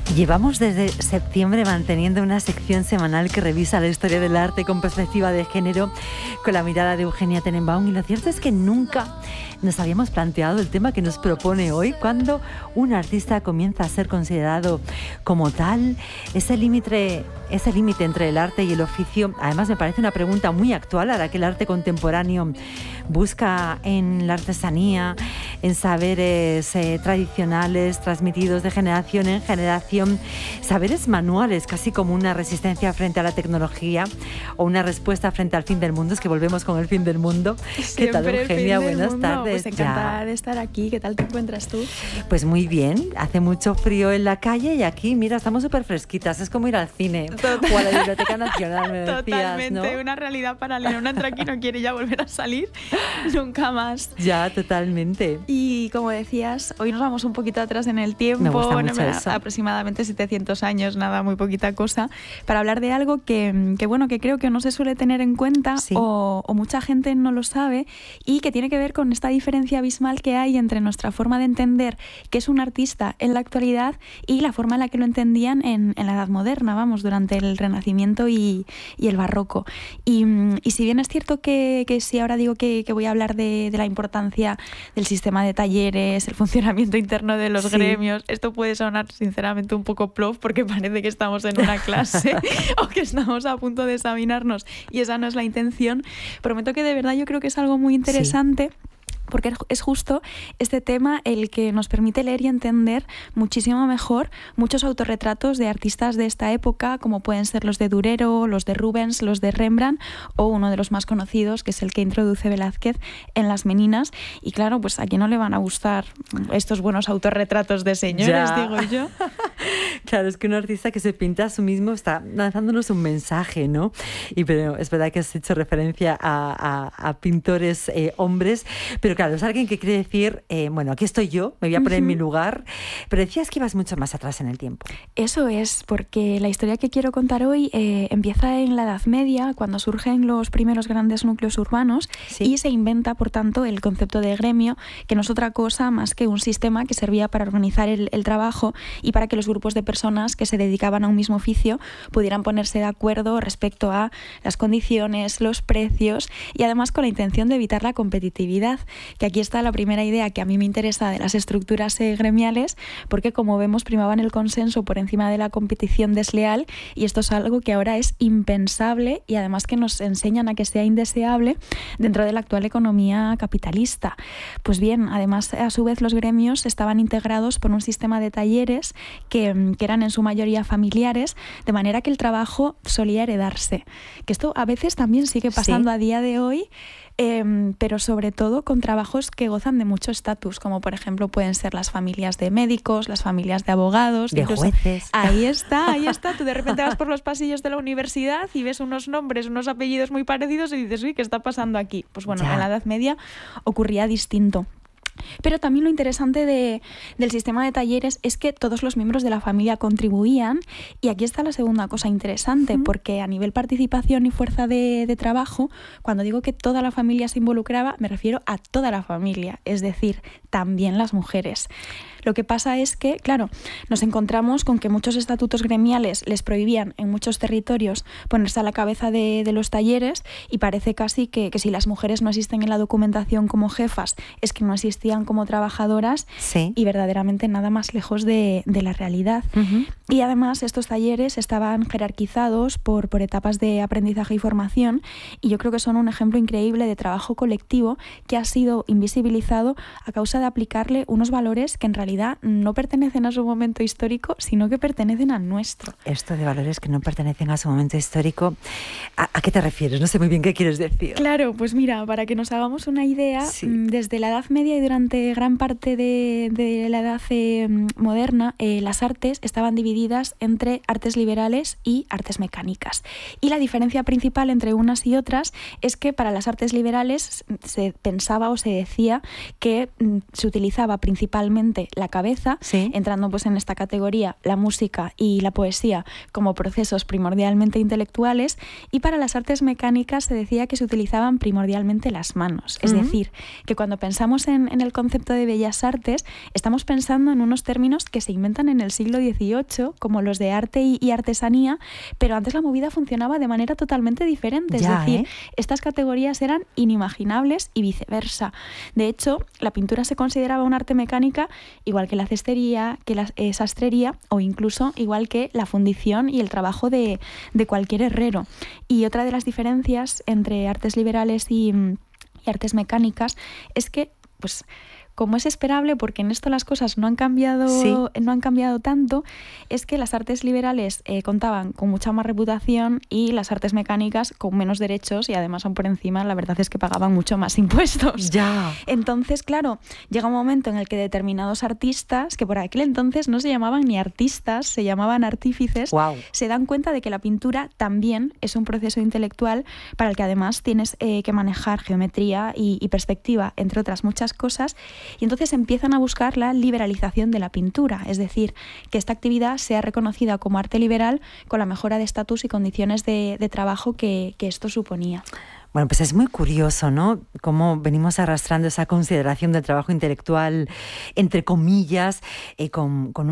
Llevamos desde septiembre manteniendo una sección semanal que revisa la historia del arte con perspectiva de género, con la mirada de Eugenia Tenenbaum, y lo cierto es que nunca nos habíamos planteado el tema que nos propone hoy, cuando un artista comienza a ser considerado como tal, ese límite entre el arte y el oficio. Además, me parece una pregunta muy actual, ahora que el arte contemporáneo busca en la artesanía, en saberes tradicionales transmitidos de generación en generación, saberes manuales, casi como una resistencia frente a la tecnología o una respuesta frente al fin del mundo. Es que volvemos con el fin del mundo. Siempre. ¿Qué tal, Eugenia? Buenas tardes. Pues encantada de estar aquí. ¿Qué tal te encuentras tú? Pues muy bien. Hace mucho frío en la calle y aquí, mira, estamos súper fresquitas. Es como ir al cine o a la Biblioteca Nacional, me decías, totalmente, ¿no? Una realidad paralela. Uno entra aquí y no quiere ya volver a salir nunca más. Ya, totalmente. Y como decías, hoy nos vamos un poquito atrás en el tiempo. Me gusta mucho eso. Aproximadamente 700 años, nada, muy poquita cosa, para hablar de algo que creo que no se suele tener en cuenta, sí, o mucha gente no lo sabe, y que tiene que ver con esta diferencia abismal que hay entre nuestra forma de entender qué es un artista en la actualidad y la forma en la que lo entendían en la Edad Moderna, durante el Renacimiento y el Barroco. Y si bien es cierto que si ahora digo que voy a hablar de la importancia del sistema de talleres, el funcionamiento interno de los gremios, esto puede sonar sinceramente un poco plof, porque parece que estamos en una clase o que estamos a punto de examinarnos, y esa no es la intención. Prometo que de verdad yo creo que es algo muy interesante. Sí. Porque es justo este tema el que nos permite leer y entender muchísimo mejor muchos autorretratos de artistas de esta época, como pueden ser los de Durero, los de Rubens, los de Rembrandt, o uno de los más conocidos, que es el que introduce Velázquez en Las Meninas. Y claro, pues a quién no le van a gustar estos buenos autorretratos de señores, digo yo. Claro, es que un artista que se pinta a sí mismo está lanzándonos un mensaje, ¿no? Pero es verdad que has hecho referencia a pintores hombres, pero claro, es alguien que quiere decir, bueno, aquí estoy yo, me voy a poner en mi lugar, pero decías que ibas mucho más atrás en el tiempo. Eso es, porque la historia que quiero contar hoy empieza en la Edad Media, cuando surgen los primeros grandes núcleos urbanos, y se inventa, por tanto, el concepto de gremio, que no es otra cosa más que un sistema que servía para organizar el trabajo y para que los grupos de personas que se dedicaban a un mismo oficio pudieran ponerse de acuerdo respecto a las condiciones, los precios, y además con la intención de evitar la competitividad. Que aquí está la primera idea que a mí me interesa de las estructuras gremiales, porque como vemos primaban el consenso por encima de la competición desleal, y esto es algo que ahora es impensable y además que nos enseñan a que sea indeseable dentro de la actual economía capitalista. Pues bien, además a su vez los gremios estaban integrados por un sistema de talleres que eran en su mayoría familiares, de manera que el trabajo solía heredarse. Que esto a veces también sigue pasando a día de hoy, pero sobre todo con trabajos que gozan de mucho estatus, como por ejemplo pueden ser las familias de médicos, las familias de abogados, de jueces. Ahí está. Tú de repente vas por los pasillos de la universidad y ves unos nombres, unos apellidos muy parecidos y dices, uy, ¿qué está pasando aquí? Pues bueno, en la Edad Media ocurría distinto. Pero también lo interesante del sistema de talleres es que todos los miembros de la familia contribuían, y aquí está la segunda cosa interesante, porque a nivel participación y fuerza de trabajo, cuando digo que toda la familia se involucraba, me refiero a toda la familia, es decir, también las mujeres. Lo que pasa es que, claro, nos encontramos con que muchos estatutos gremiales les prohibían en muchos territorios ponerse a la cabeza de los talleres, y parece casi que si las mujeres no existen en la documentación como jefas, es que no existían como trabajadoras, y verdaderamente nada más lejos de la realidad. Y además estos talleres estaban jerarquizados por etapas de aprendizaje y formación, y yo creo que son un ejemplo increíble de trabajo colectivo que ha sido invisibilizado a causa de aplicarle unos valores que en realidad no pertenecen a su momento histórico, sino que pertenecen al nuestro. Esto de valores que no pertenecen a su momento histórico, ¿a qué te refieres? No sé muy bien qué quieres decir. Claro, pues mira, para que nos hagamos una idea, desde la Edad Media y durante gran parte de la Edad Moderna, las artes estaban divididas entre artes liberales y artes mecánicas. Y la diferencia principal entre unas y otras es que para las artes liberales se pensaba o se decía que se utilizaba principalmente la cabeza, sí, entrando pues en esta categoría la música y la poesía como procesos primordialmente intelectuales, y para las artes mecánicas se decía que se utilizaban primordialmente las manos. Es decir, que cuando pensamos en el concepto de bellas artes, estamos pensando en unos términos que se inventan en el siglo XVIII, como los de arte y artesanía, pero antes la movida funcionaba de manera totalmente diferente. Es decir, estas categorías eran inimaginables y viceversa. De hecho, la pintura se consideraba un arte mecánica igual que la cestería, que la sastrería o incluso igual que la fundición y el trabajo de cualquier herrero. Y otra de las diferencias entre artes liberales y artes mecánicas es que, pues, como es esperable, porque en esto las cosas no han cambiado, no han cambiado tanto, es que las artes liberales contaban con mucha más reputación y las artes mecánicas con menos derechos, y además aún por encima la verdad es que pagaban mucho más impuestos. Ya. Entonces, claro, llega un momento en el que determinados artistas, que por aquel entonces no se llamaban ni artistas, se llamaban artífices, se dan cuenta de que la pintura también es un proceso intelectual para el que además tienes que manejar geometría y perspectiva, entre otras muchas cosas. Y entonces empiezan a buscar la liberalización de la pintura, es decir, que esta actividad sea reconocida como arte liberal con la mejora de estatus y condiciones de trabajo que esto suponía. Bueno, pues es muy curioso, ¿no? Cómo venimos arrastrando esa consideración del trabajo intelectual, entre comillas, con